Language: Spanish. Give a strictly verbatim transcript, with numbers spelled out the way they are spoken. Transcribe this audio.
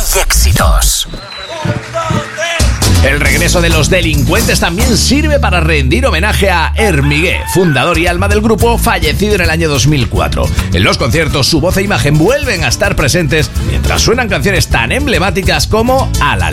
y éxitos. El regreso de Los Delincuentes también sirve para rendir homenaje a Hermigué, fundador y alma del grupo, fallecido en el año dos mil cuatro. En los conciertos su voz e imagen vuelven a estar presentes mientras suenan canciones tan emblemáticas como A la